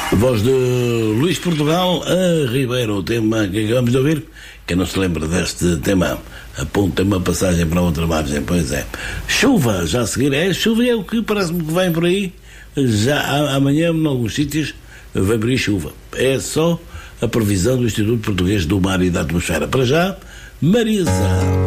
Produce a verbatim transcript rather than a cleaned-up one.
Voz de Luís Portugal a Ribeiro, o tema que acabamos de ouvir. Quem não se lembra deste tema, aponta uma passagem para outra margem, pois é. Chuva, já a seguir, é chuva, é o que parece-me que vem por aí, já amanhã, em alguns sítios, vem por aí chuva. É só a previsão do Instituto Português do Mar e da Atmosfera. Para já, Marisa.